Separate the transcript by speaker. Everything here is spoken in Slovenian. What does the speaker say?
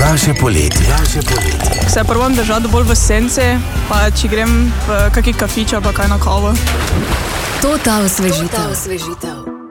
Speaker 1: Vaše poletje.
Speaker 2: Se probam držati bolj v senci, pa če grem v kaki kafič ali pa kaj na kavo.
Speaker 3: To ta osvežitev.